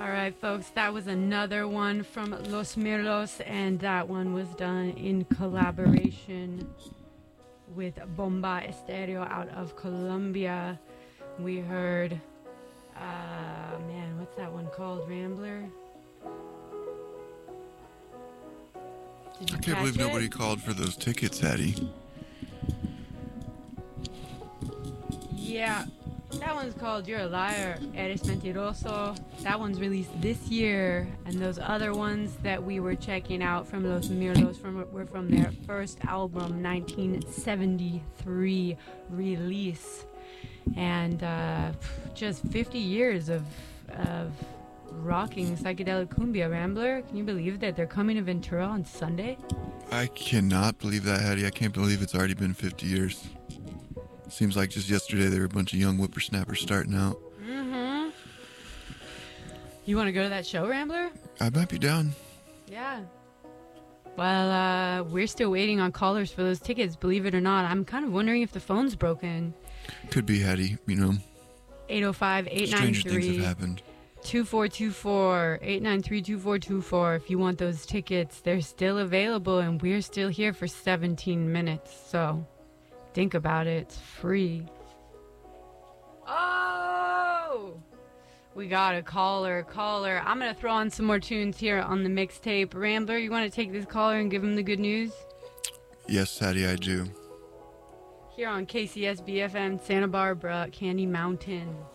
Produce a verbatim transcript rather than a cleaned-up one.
All right, folks, that was another one from Los Mirlos, and that one was done in collaboration with Bomba Estéreo out of Colombia. We heard, uh, man, what's that one called? Rambler? Did you I can't catch believe it? nobody called for those tickets, Hattie. Yeah, that one's called You're a Liar, Eres Mentiroso. That one's released this year, and those other ones that we were checking out from Los Mirlos from, were from their first album, nineteen seventy-three release. And uh, just fifty years of, of rocking psychedelic cumbia. Rambler, can you believe that they're coming to Ventura on Sunday? I cannot believe that, Hattie. I can't believe it's already been fifty years. Seems like just yesterday there were a bunch of young whippersnappers starting out. Mm-hmm. You want to go to that show, Rambler? I might be down. Yeah. Well, uh, we're still waiting on callers for those tickets, believe it or not. I'm kind of wondering if the phone's broken. Could be, Hattie. You know, eight oh five, eight nine stranger things have three, happened. two four two four, eight nine three, two four two four. If you want those tickets, they're still available, and we're still here for seventeen minutes. So think about it. It's free. Oh! We got a caller, caller. I'm going to throw on some more tunes here on the mixtape. Rambler, you want to take this caller and give him the good news? Yes, Hattie, I do. Here on K C S B F M, Santa Barbara, Candy Mountain.